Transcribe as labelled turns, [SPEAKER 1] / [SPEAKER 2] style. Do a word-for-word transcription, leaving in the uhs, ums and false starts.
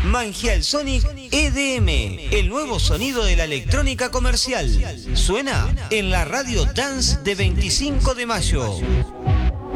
[SPEAKER 1] Mangial Sonic E D M, el nuevo sonido de la electrónica comercial. Suena en la radio Dance de veinticinco de mayo.